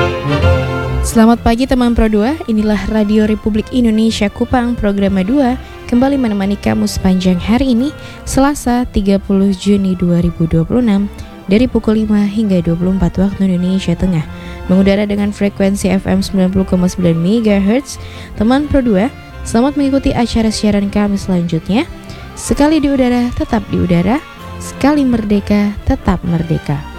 Selamat pagi teman Pro 2, inilah Radio Republik Indonesia Kupang Program 2 kembali menemani kamu sepanjang hari ini Selasa 30 Juni 2026 dari pukul 5 hingga 24 waktu Indonesia Tengah mengudara dengan frekuensi FM 90,9 MHz. Teman Pro 2, selamat mengikuti acara siaran kami selanjutnya. Sekali di udara, tetap di udara. Sekali merdeka, tetap merdeka.